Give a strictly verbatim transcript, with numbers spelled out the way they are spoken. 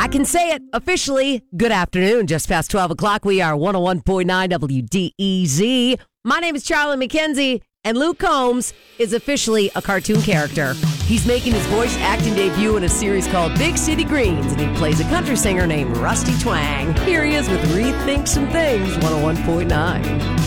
can say it officially. Good afternoon. Just past twelve o'clock. We are one oh one point nine W D E Z. My name is Charlie McKenzie, and Luke Combs is officially a cartoon character. He's making his voice acting debut in a series called Big City Greens, and he plays a country singer named Rusty Twang. Here he is with Rethink Some Things, one oh one point nine.